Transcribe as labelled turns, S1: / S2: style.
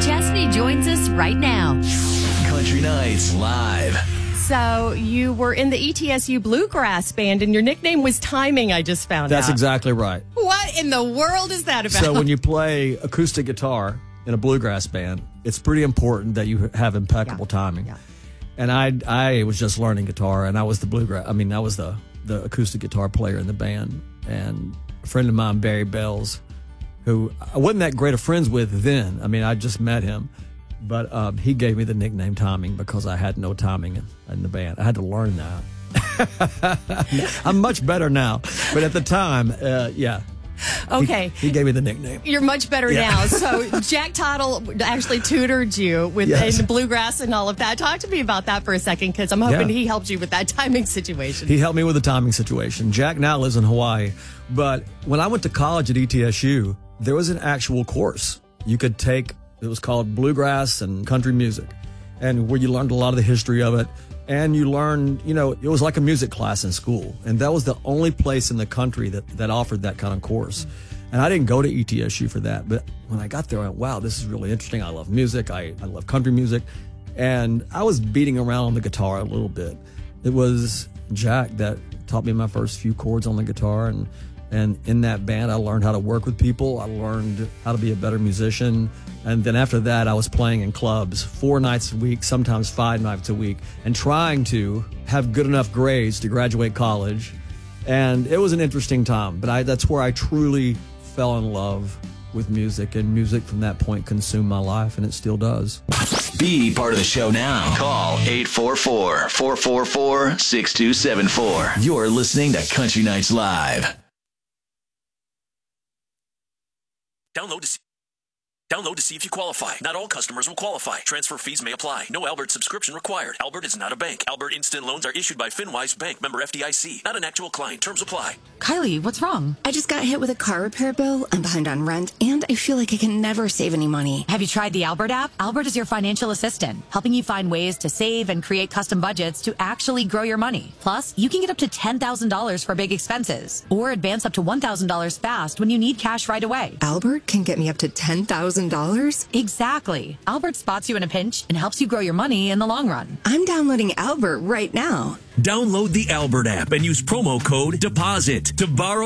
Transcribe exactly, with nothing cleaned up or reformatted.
S1: Chesney joins us right now.
S2: Country Nights Live.
S3: So you were in the E T S U Bluegrass Band, and your nickname was Timing, I just found
S4: That's
S3: out.
S4: exactly right.
S3: What in the world is that about?
S4: So when you play acoustic guitar in a bluegrass band, it's pretty important that you have impeccable
S3: Yeah.
S4: timing.
S3: Yeah.
S4: And I I was just learning guitar, and I was the bluegrass. I mean, I was the the acoustic guitar player in the band. And a friend of mine, Barry Bells, who I wasn't that great of friends with then. I mean, I just met him, but um, he gave me the nickname Timing because I had no timing in, in the band. I had to learn that. I'm much better now, but at the time, uh, yeah.
S3: Okay.
S4: He, he gave me the nickname.
S3: You're much better
S4: Yeah.
S3: now. So Jack Tottle actually tutored you with
S4: Yes.
S3: in bluegrass and all of that. Talk to me about that for a second, because I'm hoping
S4: Yeah.
S3: he helped you with that timing situation.
S4: He helped me with the timing situation. Jack now lives in Hawaii, but when I went to college at E T S U, there was an actual course you could take. It was called Bluegrass and Country Music, and where you learned a lot of the history of it. And you learned, you know, it was like a music class in school. And that was the only place in the country that, that offered that kind of course. And I didn't go to E T S U for that. But when I got there, I went, wow, this is really interesting. I love music. I, I love country music. And I was beating around on the guitar a little bit. It was Jack that taught me my first few chords on the guitar. And, and in that band, I learned how to work with people. I learned how to be a better musician. And then after that, I was playing in clubs four nights a week, sometimes five nights a week, and trying to have good enough grades to graduate college. And it was an interesting time, but I, that's where I truly fell in love with music, and music from that point consumed my life, and it still does.
S2: Be part of the show now. Call eight four four, four four four, six two seven four. You're listening to Country Nights Live.
S5: Download to see. Download to see if you qualify. Not all customers will qualify. Transfer fees may apply. No Albert subscription required. Albert is not a bank. Albert Instant Loans are issued by FinWise Bank, member F D I C. Not an actual client. Terms apply.
S6: Kylie, what's wrong?
S7: I just got hit with a car repair bill. I'm behind on rent, and I feel like I can never save any money.
S6: Have you tried the Albert app? Albert is your financial assistant, helping you find ways to save and create custom budgets to actually grow your money. Plus, you can get up to ten thousand dollars for big expenses, or advance up to one thousand dollars fast when you need cash right away.
S7: Albert can get me up to ten thousand dollars?
S6: Exactly. Albert spots you in a pinch and helps you grow your money in the long run.
S7: I'm downloading Albert right now.
S8: Download the Albert app and use promo code DEPOSIT to borrow